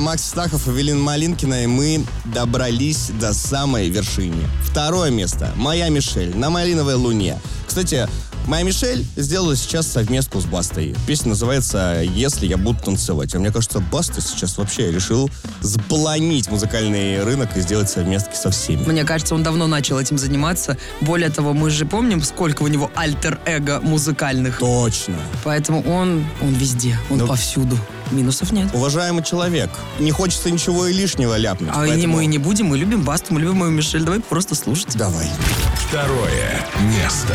Макс Стахов, Эвелина Малинкина, и мы добрались до самой вершины. Второе место. «Моя Мишель» на «Малиновой луне». Кстати, «Моя Мишель» сделала сейчас совместку с Бастой. Песня называется «Если я буду танцевать». А мне кажется, Баста сейчас вообще решил заполонить музыкальный рынок и сделать совместки со всеми. Мне кажется, он давно начал этим заниматься. Более того, мы же помним, сколько у него альтер-эго музыкальных. Точно. Поэтому он везде, он повсюду. Минусов нет. Уважаемый человек, не хочется ничего и лишнего ляпнуть. А поэтому... мы и не будем, мы любим Басту, мы любим мою Мишель. Давай просто слушать. Давай. Второе место.